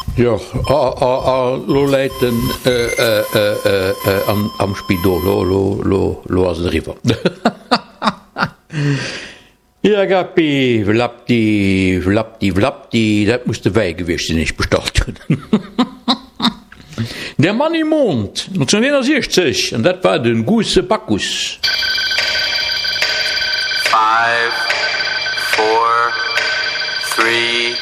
Ja, lo leiten am Spidol, lo as River. Ja, Gappi, vlapti, dat muss de Weigewichte nicht bestalten. Der Mann im Mond, 1960, und dat war den Gusse Bacchus. 5, 4, 3,